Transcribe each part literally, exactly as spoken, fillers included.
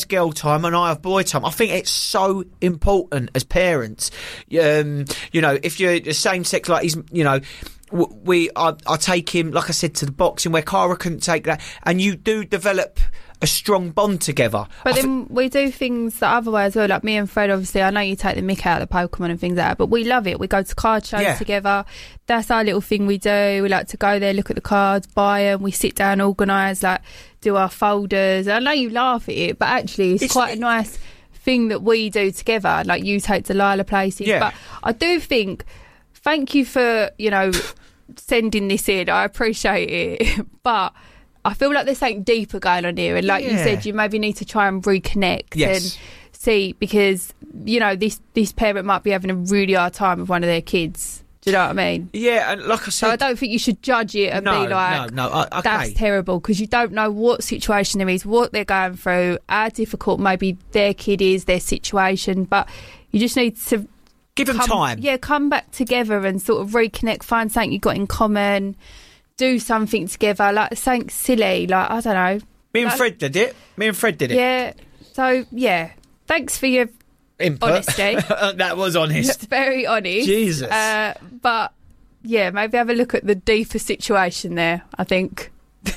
has girl time and I have boy time. I think it's so important as parents. Um, you know, if you're the same sex, like he's, you know, we, I, I take him, like I said, to the boxing where Cara couldn't take that, and you do develop a strong bond together. But I then th- we do things the other way as well. Like me and Fred, obviously, I know you take the mick out of the Pokemon and things like that, but we love it. We go to card shows Yeah. together. That's our little thing we do. We like to go there, look at the cards, buy them. We sit down, organise, like do our folders. I know you laugh at it, but actually it's, It's- quite a nice thing that we do together. Like you take Delilah places. Yeah. But I do think, thank you for, you know, sending this in. I appreciate it. But I feel like there's something deeper going on here, and like you Yeah. said, you maybe need to try and reconnect Yes. and see, because you know this this parent might be having a really hard time with one of their kids. Do you know what I mean? Yeah, and like I So I said, don't think you should judge it and no, be like, no, no, uh, okay. that's terrible, because you don't know what situation there is, what they're going through, how difficult maybe their kid is, their situation. But you just need to Give them come, time. Yeah, come back together and sort of reconnect, find something you've got in common. Do something together, like something silly, like, I don't know. Me and Like- Fred did it. Me and Fred did it. Yeah, so, yeah. Thanks for your Input. honesty. That was honest. Very honest. Jesus. Uh, but, yeah, maybe have a look at the deeper situation there, I think.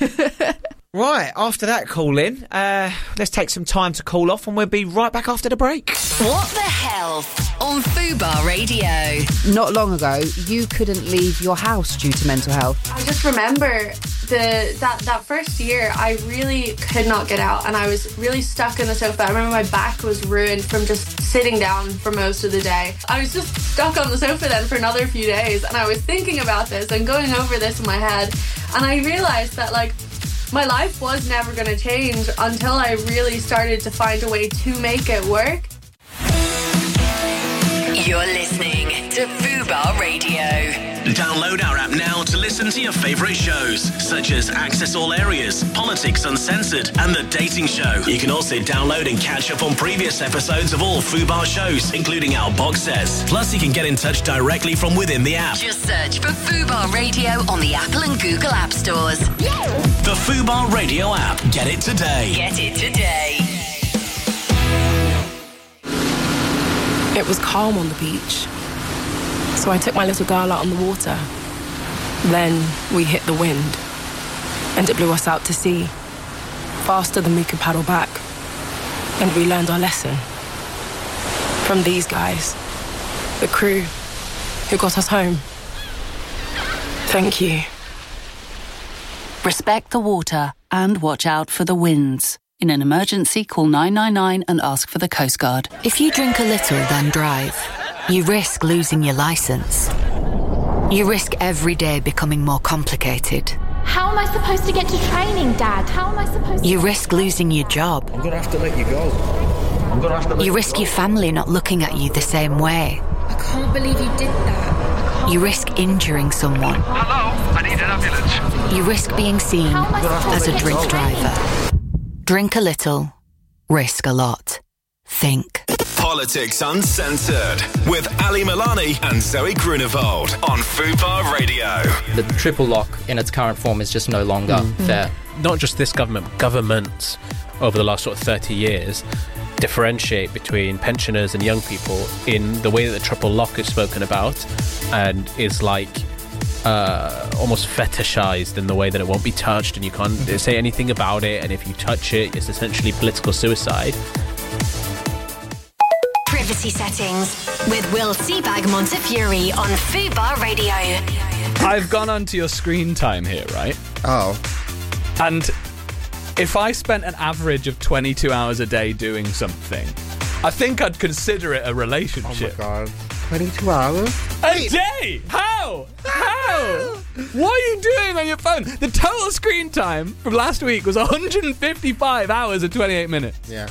Right, after that call in, uh, let's take some time to call off and we'll be right back after the break. What the Health on Fubar Radio. Not long ago, you couldn't leave your house due to mental health. I just remember the that, that first year, I really could not get out and I was really stuck in the sofa. I remember my back was ruined from just sitting down for most of the day. I was just stuck on the sofa then for another few days, and I was thinking about this and going over this in my head, and I realised that, like, my life was never going to change until I really started to find a way to make it work. You're listening to Fubar Radio. Download our app now to listen to your favourite shows, such as Access All Areas, Politics Uncensored, and The Dating Show. You can also download and catch up on previous episodes of all Fubar shows, including our box sets. Plus, you can get in touch directly from within the app. Just search for Fubar Radio on the Apple and Google App Stores. The Fubar Radio app. Get it today. Get it today. It was calm on the beach, so I took my little girl out on the water. Then we hit the wind, and it blew us out to sea, faster than we could paddle back. And we learned our lesson from these guys, the crew who got us home. Thank you. Respect the water and watch out for the winds. In an emergency, call nine nine nine and ask for the Coast Guard. If you drink a little, then drive, you risk losing your licence. You risk every day becoming more complicated. How am I supposed to get to training, Dad? How am I supposed to... You risk losing your job. I'm going to have to let you go. I'm going to have to let You you risk go. your family not looking at you the same way. I can't believe you did that. You risk injuring someone. Hello, I need an ambulance. You risk being seen as a drink driver. Drink a little, risk a lot. Think. Politics Uncensored with Ali Milani and Zoe Grunewald on Fubar Radio. The triple lock in its current form is just no longer Mm. fair. Not just this government, governments over the last sort of thirty years differentiate between pensioners and young people in the way that the triple lock is spoken about and is like uh, almost fetishized in the way that it won't be touched and you can't say anything about it, and if you touch it, it's essentially political suicide. Privacy settings with Will Seabag Montefiore on Fubar Radio. I've gone onto your screen time here, right? Oh. And if I spent an average of twenty-two hours a day doing something, I think I'd consider it a relationship. Oh my god. twenty-two hours? A day? How? How? What are you doing on your phone? The total screen time from last week was one hundred fifty-five hours and twenty-eight minutes. Yeah.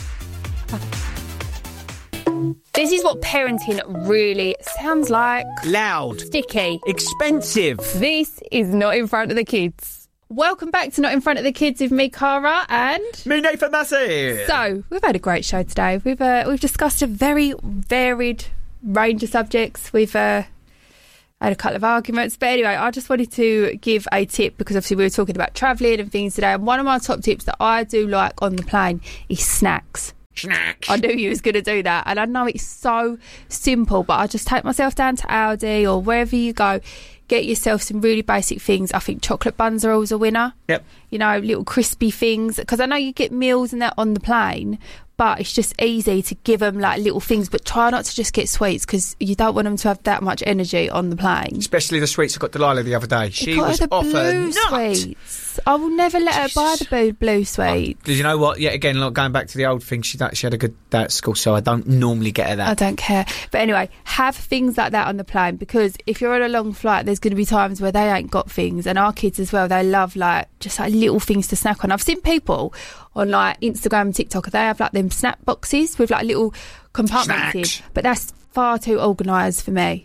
This is what parenting really sounds like. Loud. Sticky. Expensive. This is Not in Front of the Kids. Welcome back to Not in Front of the Kids with me, Cara, and... me, Nathan Massey. So, we've had a great show today. We've uh, we've discussed a very varied range of subjects. We've uh, had a couple of arguments. But anyway, I just wanted to give a tip, because obviously we were talking about travelling and things today. And one of my top tips that I do like on the plane is snacks. Snack. I knew you was going to do that. And I know it's so simple, but I just take myself down to Aldi or wherever you go, get yourself some really basic things. I think chocolate buns are always a winner. Yep. You know, little crispy things. Because I know you get meals and that on the plane, but it's just easy to give them like little things. But try not to just get sweets because you don't want them to have that much energy on the plane. Especially the sweets I got Delilah the other day. She got was her the off her blue nut. sweets. I will never let her buy the blue, blue sweets. Did you know what? Yet again, like, going back to the old thing, she, she had a good day at school, so I don't normally get her that. I don't care. But anyway, have things like that on the plane because if you're on a long flight, there's going to be times where they ain't got things. And our kids as well, they love like just like little things to snack on. I've seen people on like Instagram and TikTok, they have like them snack boxes with like little compartments Snacks. in. But that's far too organised for me.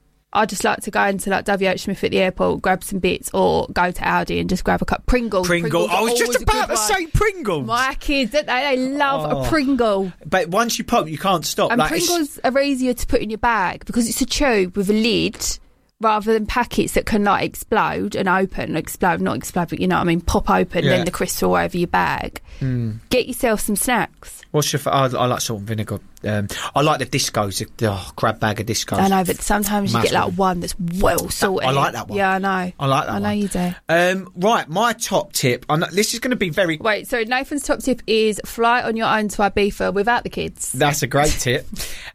I just like to go into like W H Smith at the airport, grab some bits, or go to Aldi and just grab a cup Pringles. Pringle. Pringles I are was just always a about good to one. say Pringles. My kids, don't they? They love Oh. a Pringle. But once you pop, you can't stop. And like, it's- Pringles are easier to put in your bag because it's a tube with a lid rather than packets that can like explode and open, explode, not explode, but you know what I mean, pop open, Yeah. then the crisps all over your bag. Mm. Get yourself some snacks. What's your? F- I, I like salt and vinegar. Um, I like the discos. The oh, crab bag of discos. I know, but sometimes you Massive. get like one that's well sorted. I like that one. Yeah, I know. I like that I know one. you do. Um, right, my top tip. I know, this is going to be very. Wait, so Nathan's top tip is fly on your own to Ibiza without the kids. That's a great tip.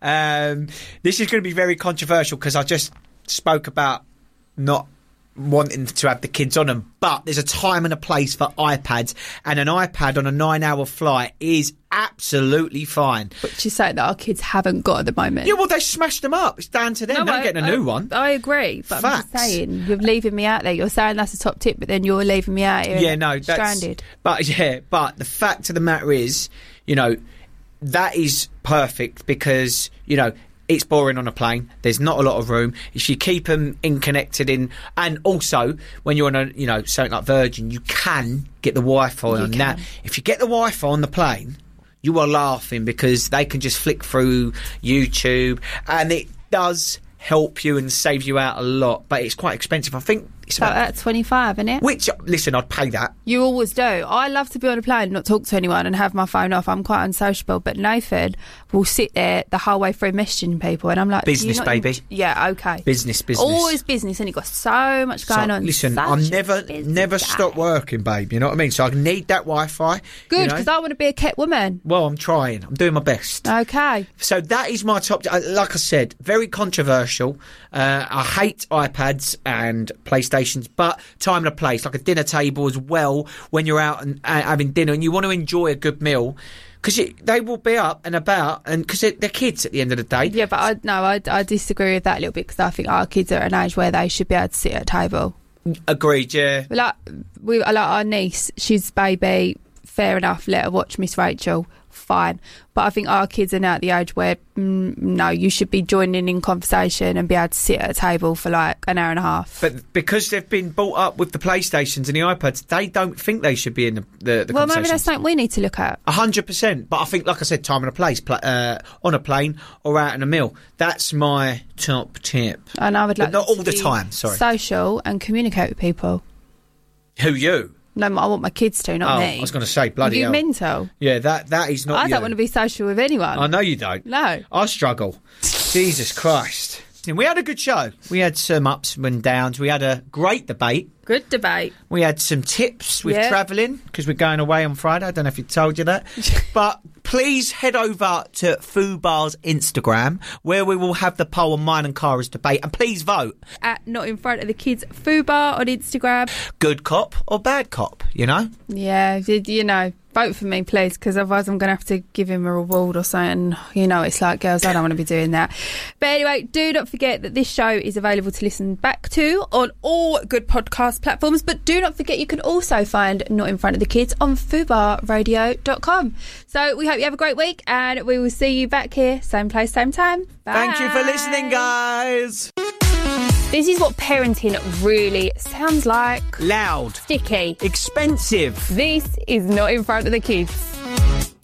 Um, this is going to be very controversial because I just spoke about not wanting to have the kids on them, but there's a time and a place for iPads, and an iPad on a nine-hour flight is absolutely fine. But she's saying that our kids haven't got at the moment. Yeah, well, they smashed them up. It's down to them. No, They're I- not getting a I- new one. I agree, but I'm just Facts. saying, you're leaving me out there. You're saying that's a top tip, but then you're leaving me out here. Yeah, no, that's stranded. But yeah, but the fact of the matter is, you know, that is perfect because you know it's boring on a plane. There's not a lot of room. If you keep them in connected in, and also when you're on a, you know, something like Virgin, you can get the Wi-Fi on that. If you get the Wi-Fi on the plane, you are laughing because they can just flick through YouTube, and it does help you and save you out a lot. But it's quite expensive. I think it's About about. that twenty-five, isn't it? Which, listen, I'd pay that. You always do. I love to be on a plane and not talk to anyone and have my phone off. I'm quite unsociable, but Nathan will sit there the whole way through messaging people, and I'm like, do you Business, not baby. en- yeah, okay. Business, business. Always business, and you've got so much So, going on. listen, Such I'm a never, busy never guy. stop working, babe. You know what I mean? So I need that Wi-Fi. Good, you know? because I want to be a kept woman. Well, I'm trying. I'm doing my best. Okay. So that is my top. uh, Like I said, very controversial. Uh, I hate iPads and PlayStations, but time and a place, like a dinner table as well, when you're out and uh, having dinner and you want to enjoy a good meal, because they will be up and about, and because they're, they're kids at the end of the day. Yeah, but I no, I, I disagree with that a little bit because I think our kids are at an age where they should be able to sit at a table. Agreed. Yeah. Like we, like our niece, she's baby. Fair enough. Let her watch Miss Rachel. Fine. But I think our kids are now at the age where mm, no, you should be joining in conversation and be able to sit at a table for like an hour and a half. But because they've been brought up with the PlayStations and the iPads, they don't think they should be in the, the, the well, maybe conversations. that's something we need to look at. A hundred percent. But I think, like I said, time and a place, pla- uh, on a plane or out in a meal. That's my top tip. And I would But like not to all the be time, sorry. social and communicate with people. Who, you? No, I want my kids to, not oh, me. I was going to say, bloody Are you hell. mental? Yeah, that that is not I you. don't want to be social with anyone. I know you don't. No. I struggle. Jesus Christ. We had a good show. We had some ups and downs. We had a great debate. Good debate. We had some tips with Yeah. travelling because we're going away on Friday. I don't know if he told you that. But please head over to Fubar's Instagram where we will have the poll on mine and Cara's debate. And please vote. At Not In Front of the Kids Fubar on Instagram. Good cop or bad cop, you know? Yeah, you you know, vote for me, please, because otherwise I'm going to have to give him a reward or something. You know, it's like, girls, I don't want to be doing that. But anyway, do not forget that this show is available to listen back to on all good podcast platforms. But do not forget you can also find Not In Front of the Kids on fubar radio dot com. So we hope you have a great week, and we will see you back here, same place, same time. Bye. Thank you for listening, guys. This is what parenting really sounds like. Loud. Sticky. Expensive. This is Not In Front of the Kids.